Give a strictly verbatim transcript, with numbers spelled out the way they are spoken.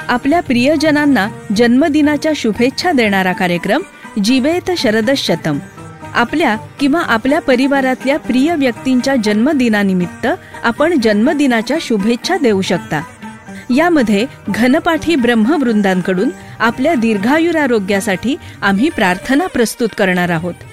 आपल्या प्रियजनांना जन्मदिनाच्या शुभेच्छा देणारा कार्यक्रम जीवेत शरदशतम. आपल्या किंवा आपल्या परिवारातल्या प्रिय व्यक्तींच्या जन्मदिनानिमित्त आपण जन्मदिनाच्या शुभेच्छा देऊ शकता. यामध्ये घनपाठी ब्रह्मवृंदांकडून आपल्या दीर्घायुरारोग्यासाठी आम्ही प्रार्थना प्रस्तुत करणार आहोत.